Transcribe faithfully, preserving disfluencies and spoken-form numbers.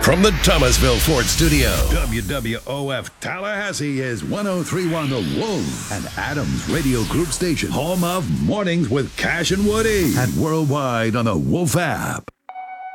From the Thomasville Ford Studio, W W O F Tallahassee is one oh three point one The Wolf, and Adams Radio Group Station, home of Mornings with Cash and Woody, and worldwide on the Wolf app.